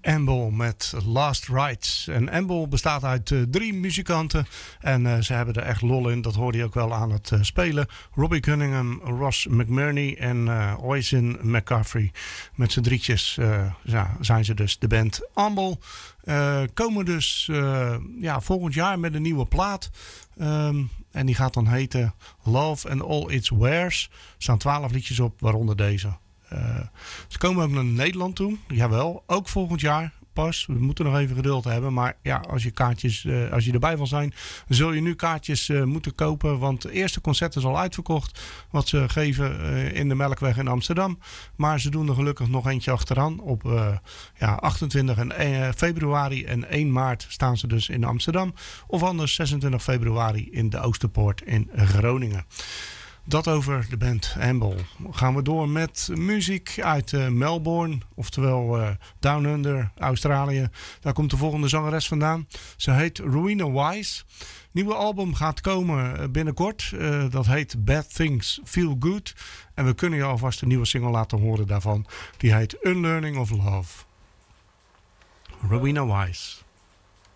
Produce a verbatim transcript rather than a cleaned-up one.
Amble met Last Rites. En Amble bestaat uit uh, drie muzikanten. En uh, ze hebben er echt lol in. Dat hoorde je ook wel aan het uh, spelen. Robbie Cunningham, Ross McMurney en uh, Oisin McCaffrey. Met z'n drietjes uh, ja, zijn ze dus de band Amble. Uh, komen dus uh, ja, volgend jaar met een nieuwe plaat. Um, en die gaat dan heten Love and All Its Wares. Er staan twaalf liedjes op, waaronder deze. Uh, ze komen ook naar Nederland toe. Jawel, ook volgend jaar pas. We moeten nog even geduld hebben. Maar ja, als je kaartjes, uh, als je erbij wil zijn, zul je nu kaartjes uh, moeten kopen. Want het eerste concert is al uitverkocht. Wat ze geven uh, in de Melkweg in Amsterdam. Maar ze doen er gelukkig nog eentje achteraan. Op uh, ja, achtentwintig februari en één maart staan ze dus in Amsterdam. Of anders zesentwintig februari in de Oosterpoort in Groningen. Dat over de band Amble. Gaan we door met muziek uit uh, Melbourne, oftewel uh, Down Under, Australië. Daar komt de volgende zangeres vandaan. Ze heet Rowena Wise. Nieuwe album gaat komen binnenkort. Uh, dat heet Bad Things Feel Good. En we kunnen je alvast een nieuwe single laten horen daarvan. Die heet Unlearning of Love. Rowena Wise.